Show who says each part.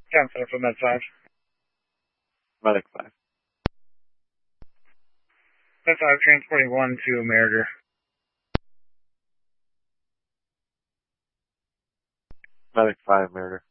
Speaker 1: John Center for Med 5.
Speaker 2: Medic 5.
Speaker 1: Med 5 transporting 1 to Meritor.
Speaker 2: Medic 5, Meritor.